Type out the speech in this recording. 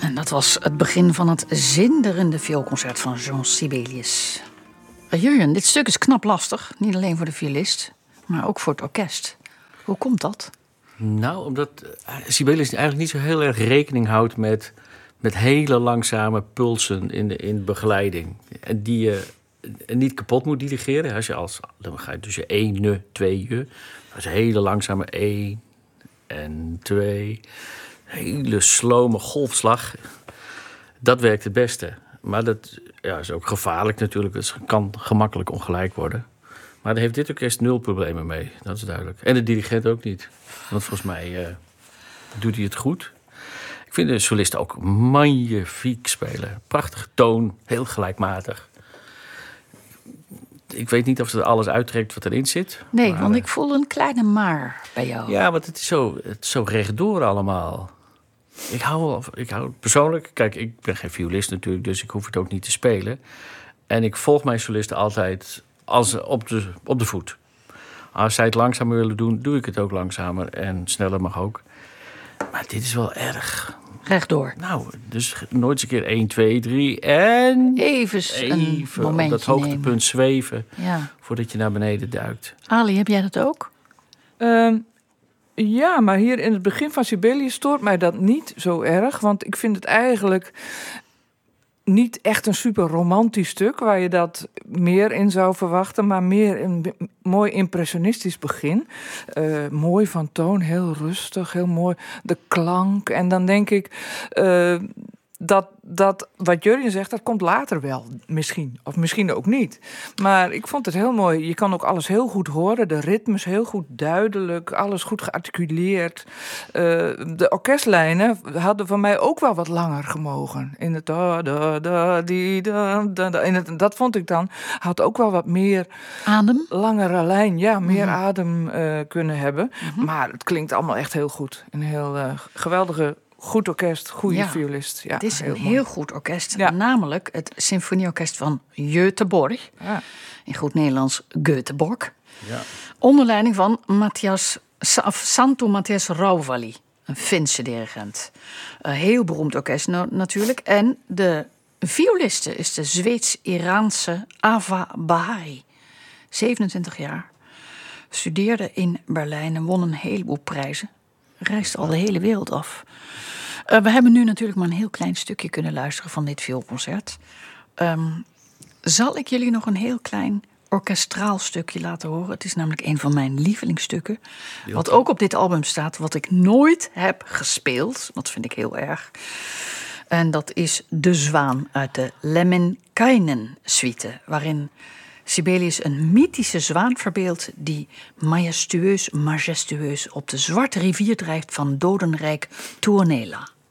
En dat was het begin van het zinderende vioolconcert van Jean Sibelius. Jurjen, dit stuk is knap lastig. Niet alleen voor de violist, maar ook voor het orkest. Hoe komt dat? Nou, omdat Sibelius eigenlijk niet zo heel erg rekening houdt met hele langzame pulsen in de begeleiding. En die je niet kapot moet dirigeren. Dan ga je tussen 1, 2. Dat is een hele langzame 1 en 2. Hele slome golfslag. Dat werkt het beste. Maar dat is ook gevaarlijk natuurlijk. Het kan gemakkelijk ongelijk worden. Maar daar heeft dit orkest 0 problemen mee. Dat is duidelijk. En de dirigent ook niet. Want volgens mij doet hij het goed. Ik vind de solisten ook magnifiek spelen. Prachtige toon, heel gelijkmatig. Ik weet niet of ze er alles uittrekt wat erin zit. Nee, want ik voel een kleine maar bij jou. Ja, want het is zo rechtdoor allemaal. Ik hou persoonlijk... Kijk, ik ben geen violist natuurlijk, dus ik hoef het ook niet te spelen. En ik volg mijn solisten altijd op de voet. Als zij het langzamer willen doen, doe ik het ook langzamer. En sneller mag ook. Maar dit is wel erg... Rechtdoor. Nou, dus nooit eens een keer 1, 2, 3 en... Even een momentje op dat hoogtepunt nemen. zweven, Ja. Voordat je naar beneden duikt. Ali, heb jij dat ook? Ja, maar hier in het begin van Sibelius stoort mij dat niet zo erg. Want ik vind het eigenlijk niet echt een super romantisch stuk waar je dat meer in zou verwachten, maar meer een mooi impressionistisch begin. Mooi van toon, heel rustig, heel mooi. De klank. En dan denk ik dat wat Jurjen zegt, dat komt later wel misschien. Of misschien ook niet. Maar ik vond het heel mooi. Je kan ook alles heel goed horen. De ritmes heel goed duidelijk. Alles goed gearticuleerd. De orkestlijnen hadden van mij ook wel wat langer gemogen. In het dat vond ik dan. Had ook wel wat meer Adem? Langere lijn. Ja, meer adem kunnen hebben. Maar het klinkt allemaal echt heel goed. Een heel geweldige... Goed orkest, goede violist. Ja, het is een mooi. heel goed orkest. Ja. Namelijk het symfonieorkest van Göteborg. Ja. In goed Nederlands Göteborg. Ja. Onder leiding van Santo Matthias Rauvali. Een Finse dirigent. Een heel beroemd orkest natuurlijk. En de violiste is de Zweeds-Iraanse Ava Bahari. 27 jaar. Studeerde in Berlijn en won een heleboel prijzen. Reist al de hele wereld af. We hebben nu natuurlijk maar een heel klein stukje kunnen luisteren van dit vioolconcert. Zal ik jullie nog een heel klein orkestraal stukje laten horen? Het is namelijk een van mijn lievelingsstukken. Wat ook op dit album staat, wat ik nooit heb gespeeld. Dat vind ik heel erg. En dat is De Zwaan uit de Lemminkainen-suite. Waarin Sibelius een mythische zwaan verbeeldt die majestueus op de zwarte rivier drijft van dodenrijk Tuonela.